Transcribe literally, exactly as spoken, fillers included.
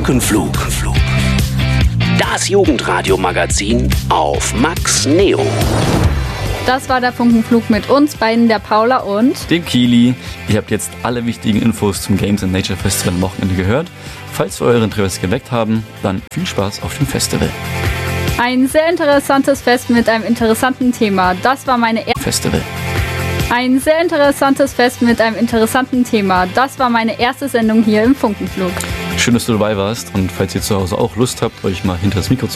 Funkenflug. Das Jugendradio-Magazin auf Max Neo. Das war der Funkenflug mit uns beiden, der Paula und dem Kili. Ihr habt jetzt alle wichtigen Infos zum Games and Nature Festival am Wochenende gehört. Falls wir euren Interesse geweckt haben, dann viel Spaß auf dem Festival. Ein sehr interessantes Fest mit einem interessanten Thema. Das war meine er- Festival. Ein sehr interessantes Fest mit einem interessanten Thema. Das war meine erste Sendung hier im Funkenflug. Schön, dass du dabei warst, und falls ihr zu Hause auch Lust habt, euch mal hinter das Mikro zu